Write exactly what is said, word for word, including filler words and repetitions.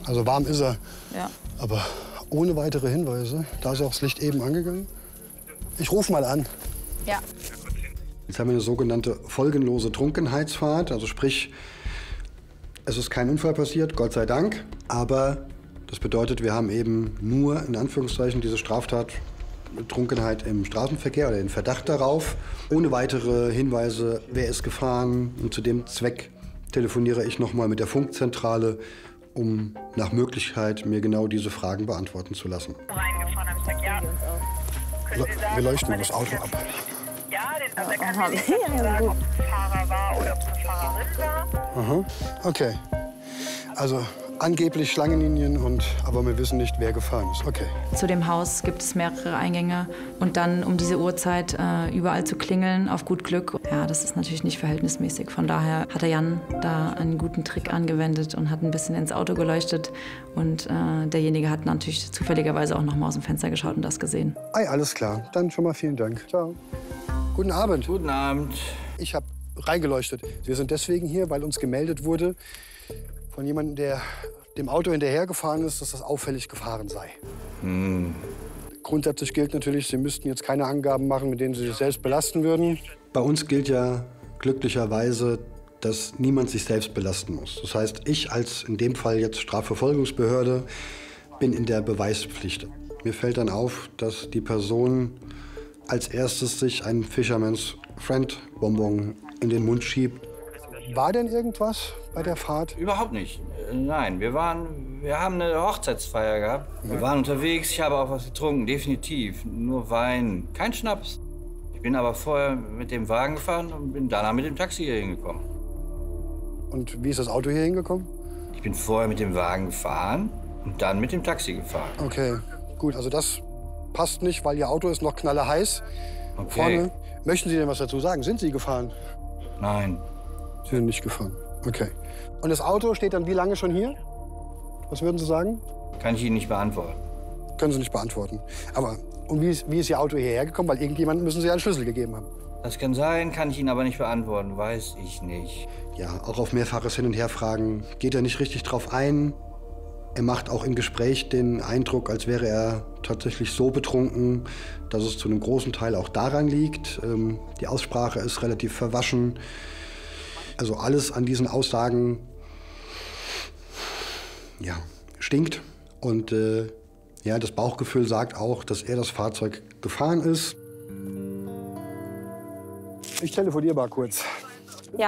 Also warm ist er. Ja. Aber ohne weitere Hinweise. Da ist auch das Licht eben angegangen. Ich rufe mal an. Ja. Jetzt haben wir eine sogenannte folgenlose Trunkenheitsfahrt. Also sprich, es ist kein Unfall passiert, Gott sei Dank. Aber das bedeutet, wir haben eben nur in Anführungszeichen diese Straftat Trunkenheit im Straßenverkehr oder den Verdacht darauf. Ohne weitere Hinweise, wer ist gefahren. Und zu dem Zweck telefoniere ich noch mal mit der Funkzentrale, um nach Möglichkeit mir genau diese Fragen beantworten zu lassen. Wir leuchten das Auto ab. Ja, den, also er kann nicht sagen, ob es ein Fahrer war oder ob es eine Fahrerin war. Aha. Okay. Also angeblich Schlangenlinien, und, aber wir wissen nicht, wer gefahren ist. Okay. Zu dem Haus gibt es mehrere Eingänge. Und dann um diese Uhrzeit äh, überall zu klingeln, auf gut Glück, ja, das ist natürlich nicht verhältnismäßig. Von daher hat der Jan da einen guten Trick angewendet und hat ein bisschen ins Auto geleuchtet. Und äh, derjenige hat natürlich zufälligerweise auch noch mal aus dem Fenster geschaut und das gesehen. Ei, alles klar. Dann schon mal vielen Dank. Ciao. Guten Abend. Guten Abend. Ich habe reingeleuchtet. Wir sind deswegen hier, weil uns gemeldet wurde von jemandem, der dem Auto hinterhergefahren ist, dass das auffällig gefahren sei. Hm. Grundsätzlich gilt natürlich, Sie müssten jetzt keine Angaben machen, mit denen Sie sich selbst belasten würden. Bei uns gilt ja glücklicherweise, dass niemand sich selbst belasten muss. Das heißt, ich als in dem Fall jetzt Strafverfolgungsbehörde bin in der Beweispflicht. Mir fällt dann auf, dass die Person als erstes sich ein Fisherman's Friend Bonbon in den Mund schiebt. War denn irgendwas bei der Fahrt? Überhaupt nicht. Nein, wir waren, wir haben eine Hochzeitsfeier gehabt. Wir waren unterwegs, ich habe auch was getrunken, definitiv. Nur Wein, kein Schnaps. Ich bin aber vorher mit dem Wagen gefahren und bin danach mit dem Taxi hier hingekommen. Und wie ist das Auto hier hingekommen? Ich bin vorher mit dem Wagen gefahren und dann mit dem Taxi gefahren. Okay, gut, also das passt nicht, weil Ihr Auto ist noch knallerheiß. Okay. Vorne. Möchten Sie denn was dazu sagen? Sind Sie gefahren? Nein. Sie sind nicht gefahren. Okay. Und das Auto steht dann wie lange schon hier? Was würden Sie sagen? Kann ich Ihnen nicht beantworten. Können Sie nicht beantworten. Aber und wie ist, wie ist Ihr Auto hierher gekommen? Weil irgendjemandem müssen Sie ja einen Schlüssel gegeben haben. Das kann sein, kann ich Ihnen aber nicht beantworten. Weiß ich nicht. Ja, auch auf mehrfaches Hin- und Herfragen geht er nicht richtig drauf ein. Er macht auch im Gespräch den Eindruck, als wäre er tatsächlich so betrunken, dass es zu einem großen Teil auch daran liegt. Ähm, die Aussprache ist relativ verwaschen. Also alles an diesen Aussagen, ja, stinkt. Und äh, ja, das Bauchgefühl sagt auch, dass er das Fahrzeug gefahren ist. Ich telefoniere mal kurz.